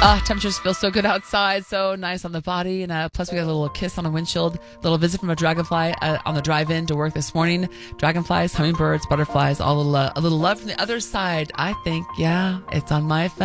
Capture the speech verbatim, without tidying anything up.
Uh, temperatures feel so good outside, so nice on the body. And uh, plus, we got a little kiss on the windshield, a little visit from a dragonfly uh, on the drive-in to work this morning. Dragonflies, hummingbirds, butterflies, all a little, uh, a little love from the other side. I think, yeah, it's on my phone.